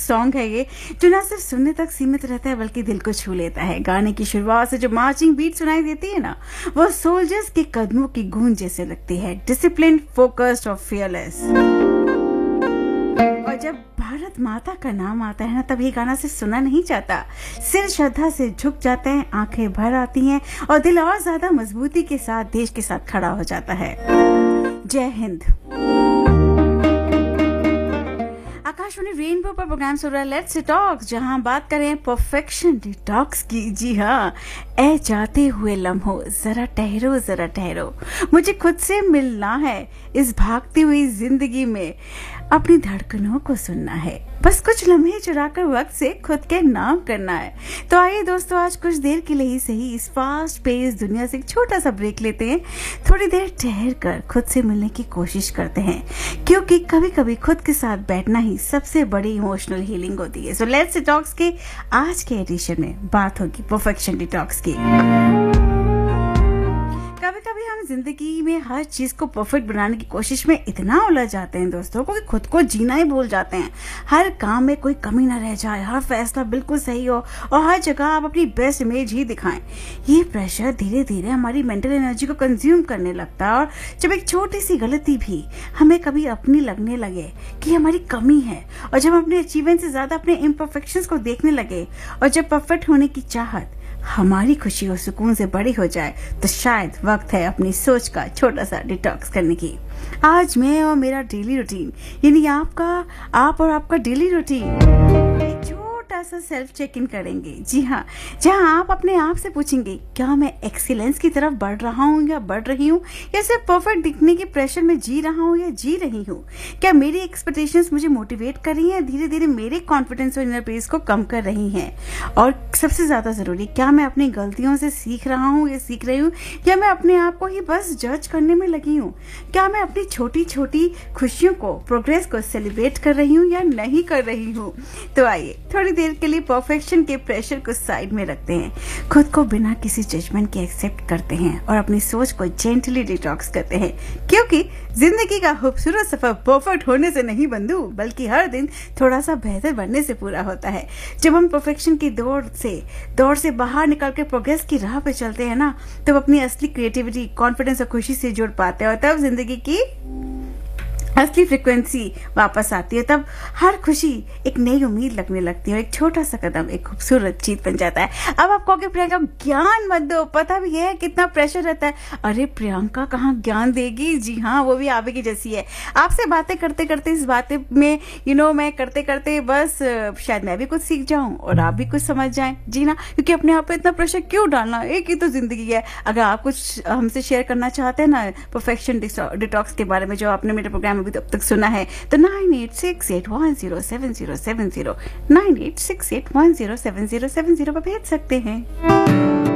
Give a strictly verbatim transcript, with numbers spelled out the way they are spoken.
Song है ये, जो ना सिर्फ सुनने तक सीमित रहता है बल्कि दिल को छू लेता है। गाने की शुरुआत से जो मार्चिंग बीट सुनाई देती है ना, वो सोल्जर्स के कदमों की गूंज जैसे लगती है, डिसिप्लिन, फोकस्ड और फियरलेस। और जब भारत माता का नाम आता है ना, तब ये गाना सिर्फ सुना नहीं जाता, सिर श्रद्धा से झुक जाते हैं, आंखें भर आती हैं और दिल और ज्यादा मजबूती के साथ देश के साथ खड़ा हो जाता है। जय हिंद। आकाशवाणी रेनबो पर प्रोग्राम सुन रहा है लेट्स टॉक, जहां बात करें परफेक्शन डिटॉक्स की। जी हाँ, ए जाते हुए लम्हों जरा ठहरो जरा ठहरो, मुझे खुद से मिलना है, इस भागती हुई जिंदगी में अपनी धड़कनों को सुनना है, बस कुछ लम्हे चुराकर वक्त से खुद के नाम करना है। तो आइए दोस्तों, आज कुछ देर के लिए ही सही इस फास्ट पेस दुनिया से एक छोटा सा ब्रेक लेते हैं, थोड़ी देर ठहर कर खुद से मिलने की कोशिश करते हैं, क्योंकि कभी कभी खुद के साथ बैठना ही सबसे बड़ी इमोशनल हीलिंग होती है। सो लेट्स डिटॉक्स के आज के एडिशन में बात होगी परफेक्शन डिटॉक्स की। कभी कभी हम जिंदगी में हर चीज को परफेक्ट बनाने की कोशिश में इतना उलझ जाते हैं दोस्तों को कि खुद को जीना ही भूल जाते हैं। हर काम में कोई कमी ना रह जाए, हर फैसला बिल्कुल सही हो और हर जगह आप अपनी बेस्ट इमेज ही दिखाएं। ये प्रेशर धीरे धीरे हमारी मेंटल एनर्जी को कंज्यूम करने लगता है और जब एक छोटी सी गलती भी हमें कभी अपनी लगने लगे कि हमारी कमी है, और जब हम अपने अचीवमेंट से ज्यादा अपने इम्परफेक्शंस को देखने लगे, और जब परफेक्ट होने की चाहत हमारी खुशी और सुकून से बड़ी हो जाए, तो शायद वक्त है अपनी सोच का छोटा सा डिटॉक्स करने की। आज मैं और मेरा डेली रूटीन, यानी आपका आप और आपका डेली रूटीन छोटा सा सेल्फ चेक इन करेंगे। जी हाँ, जहाँ आप अपने आप से पूछेंगे, क्या मैं एक्सीलेंस की तरफ बढ़ रहा हूँ या बढ़ रही हूँ, या सिर्फ परफेक्ट दिखने के प्रेशर में जी रहा हूँ या जी रही हूँ। क्या मेरी एक्सपेक्टेशंस मुझे मोटिवेट कर रही हैं, धीरे धीरे मेरे कॉन्फिडेंस और इनर पीस को कम कर रही हैं। और सबसे ज्यादा जरूरी, क्या मैं अपनी गलतियों से सीख रहा हूँ या सीख रही हूँ, या मैं अपने आप को ही बस जज करने में लगी हूँ। क्या मैं अपनी छोटी छोटी खुशियों को, प्रोग्रेस को सेलिब्रेट कर रही हूँ या नहीं कर रही हूँ। तो आइए थोड़ी देर के लिए परफेक्शन के प्रेशर को साइड में रखते हैं, खुद को बिना किसी जजमेंट के एक्सेप्ट करते हैं और अपनी सोच को जेंटली डिटॉक्स करते हैं, क्योंकि जिंदगी का खूबसूरत सफर परफेक्ट होने से नहीं बंधु, बल्कि हर दिन थोड़ा सा बेहतर बनने से पूरा होता है। जब हम परफेक्शन की दौड़ से दौड़ से बाहर निकल के प्रोग्रेस की राह पे चलते हैं ना, तब अपनी असली क्रिएटिविटी, कॉन्फिडेंस और खुशी से जुड़ पाते हैं, और तब जिंदगी की असली फ्रिक्वेंसी वापस आती है। तब हर खुशी एक नई उम्मीद लगने लगती है और एक छोटा सा कदम एक खूबसूरत जीत बन जाता है। अब आप कहोगे प्रियंका ज्ञान मत दो, पता भी है कितना प्रेशर रहता है। अरे प्रियंका कहाँ ज्ञान देगी, जी हाँ, वो भी आप की जैसी है। आपसे बातें करते करते इस बातें में यू नो मैं करते करते बस शायद मैं भी कुछ सीख जाऊं और आप भी कुछ समझ जाएं। जी ना, क्योंकि अपने आप पे इतना प्रेशर क्यों डालना, एक ही तो जिंदगी है। अगर आप कुछ हमसे शेयर करना चाहते हैं ना परफेक्शन डिटॉक्स के बारे में, जो आपने मेरे प्रोग्राम अभी अब तक सुना है, तो nine eight six eight one zero seven zero seven zero nine eight six eight one zero seven zero seven zero पर भेज सकते हैं।